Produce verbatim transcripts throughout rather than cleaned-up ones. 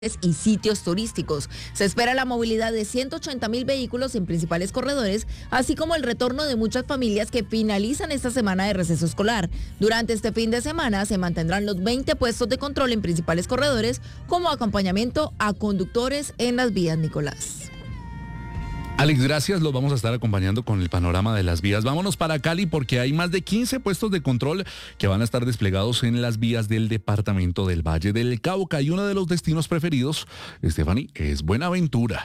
y sitios turísticos. Se espera la movilidad de ciento ochenta mil vehículos en principales corredores, así como el retorno de muchas familias que finalizan esta semana de receso escolar. Durante este fin de semana se mantendrán los veinte puestos de control en principales corredores como acompañamiento a conductores en las vías, Nicolás. Alex, gracias. Los vamos a estar acompañando con el panorama de las vías. Vámonos para Cali porque hay más de quince puestos de control que van a estar desplegados en las vías del departamento del Valle del Cauca. Y uno de los destinos preferidos, Stephanie, es Buenaventura.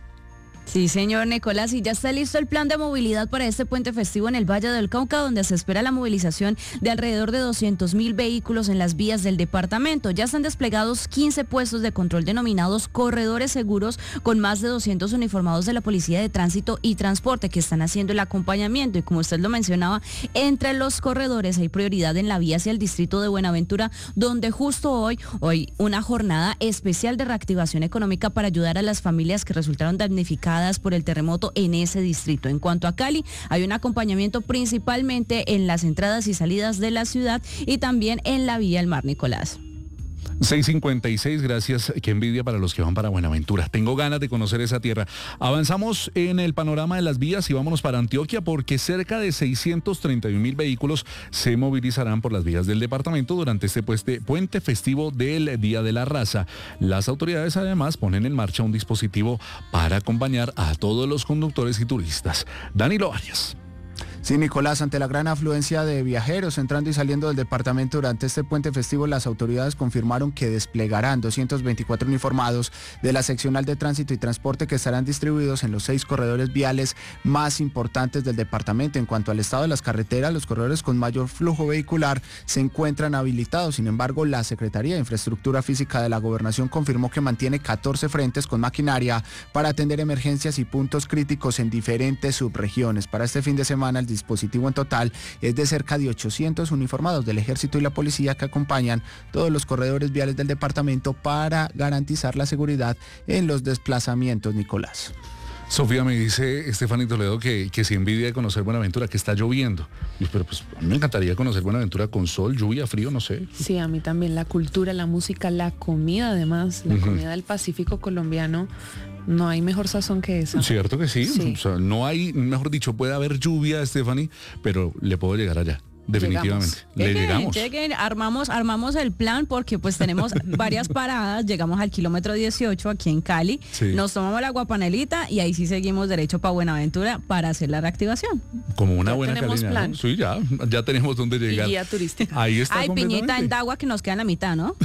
Sí, señor Nicolás, y ya está listo el plan de movilidad para este puente festivo en el Valle del Cauca, donde se espera la movilización de alrededor de doscientos mil vehículos en las vías del departamento. Ya están desplegados quince puestos de control denominados corredores seguros, con más de doscientos uniformados de la Policía de Tránsito y Transporte que están haciendo el acompañamiento. Y como usted lo mencionaba, entre los corredores hay prioridad en la vía hacia el distrito de Buenaventura, donde justo hoy, hoy una jornada especial de reactivación económica para ayudar a las familias que resultaron damnificadas por el terremoto en ese distrito. En cuanto a Cali, hay un acompañamiento principalmente en las entradas y salidas de la ciudad y también en la vía El Mar, Nicolás. seis cincuenta y seis, gracias. Qué envidia para los que van para Buenaventura. Tengo ganas de conocer esa tierra. Avanzamos en el panorama de las vías y vámonos para Antioquia porque cerca de seiscientos treinta y un mil vehículos se movilizarán por las vías del departamento durante este puente, puente festivo del Día de la Raza. Las autoridades además ponen en marcha un dispositivo para acompañar a todos los conductores y turistas. Danilo Arias. Sí, Nicolás, ante la gran afluencia de viajeros entrando y saliendo del departamento durante este puente festivo, las autoridades confirmaron que desplegarán doscientos veinticuatro uniformados de la seccional de tránsito y transporte que estarán distribuidos en los seis corredores viales más importantes del departamento. En cuanto al estado de las carreteras, los corredores con mayor flujo vehicular se encuentran habilitados. Sin embargo, la Secretaría de Infraestructura Física de la Gobernación confirmó que mantiene catorce frentes con maquinaria para atender emergencias y puntos críticos en diferentes subregiones. Para este fin de semana, el dispositivo en total es de cerca de ochocientos uniformados del Ejército y la Policía que acompañan todos los corredores viales del departamento para garantizar la seguridad en los desplazamientos, Nicolás. Sofía, me dice Stephanie Toledo que, que si envidia de conocer Buenaventura, que está lloviendo. Y, pero pues a mí me encantaría conocer Buenaventura con sol, lluvia, frío, no sé. Sí, a mí también. La cultura, la música, la comida además, la uh-huh. comida del Pacífico colombiano. No hay mejor sazón que esa. Cierto que sí. sí. O sea, no hay, mejor dicho, puede haber lluvia, Stephanie, pero le puedo llegar allá. Definitivamente. Llegamos. Le lleguen, llegamos. Lleguen, armamos, armamos el plan porque pues tenemos varias paradas. Llegamos al kilómetro dieciocho aquí en Cali. Sí. Nos tomamos la guapanelita y ahí sí seguimos derecho para Buenaventura para hacer la reactivación. Como una ya buena tenemos calidad, plan. ¿no? Sí, ya, ya tenemos dónde llegar. Y guía turística. Ahí está. Hay piñita en Dagua que nos queda en la mitad, ¿no?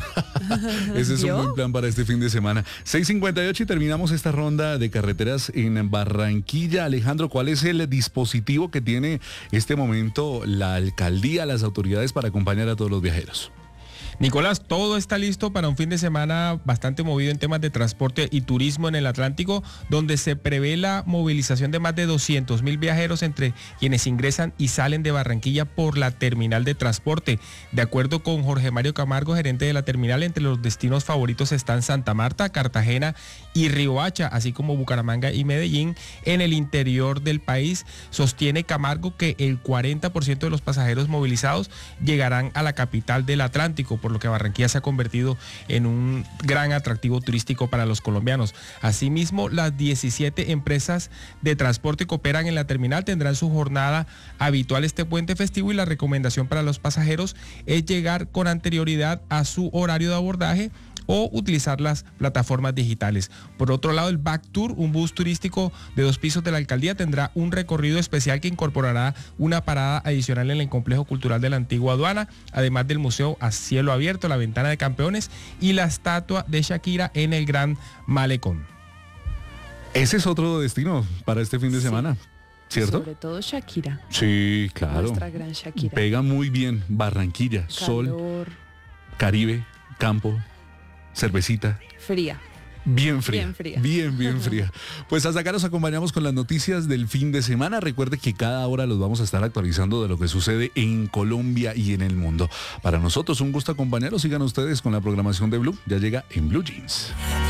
Ese es un buen plan para este fin de semana. seis cincuenta y ocho y terminamos esta ronda de carreteras en Barranquilla. Alejandro, ¿cuál es el dispositivo que tiene este momento la alcaldía, las autoridades para acompañar a todos los viajeros? Nicolás, todo está listo para un fin de semana bastante movido en temas de transporte y turismo en el Atlántico, donde se prevé la movilización de más de doscientos mil viajeros entre quienes ingresan y salen de Barranquilla por la terminal de transporte. De acuerdo con Jorge Mario Camargo, gerente de la terminal, entre los destinos favoritos están Santa Marta, Cartagena y Riohacha, así como Bucaramanga y Medellín. En el interior del país, sostiene Camargo que el cuarenta por ciento de los pasajeros movilizados llegarán a la capital del Atlántico, por lo que Barranquilla se ha convertido en un gran atractivo turístico para los colombianos. Asimismo, las diecisiete empresas de transporte que operan en la terminal tendrán su jornada habitual este puente festivo y la recomendación para los pasajeros es llegar con anterioridad a su horario de abordaje o utilizar las plataformas digitales. Por otro lado, el Back Tour, un bus turístico de dos pisos de la alcaldía, tendrá un recorrido especial que incorporará una parada adicional en el complejo cultural de la antigua aduana, además del museo a cielo abierto, la ventana de campeones y la estatua de Shakira en el Gran Malecón. Ese es otro destino para este fin de semana. Sí. ¿Cierto? Sobre todo Shakira. Sí, claro. Nuestra gran Shakira. Pega muy bien. Barranquilla, Calor. Sol, Caribe, campo, cervecita. Fría. Bien fría. Bien fría. Bien, bien fría. Pues hasta acá nos acompañamos con las noticias del fin de semana. Recuerde que cada hora los vamos a estar actualizando de lo que sucede en Colombia y en el mundo. Para nosotros un gusto acompañarlos. Sigan ustedes con la programación de Blue. Ya llega en Blue Jeans.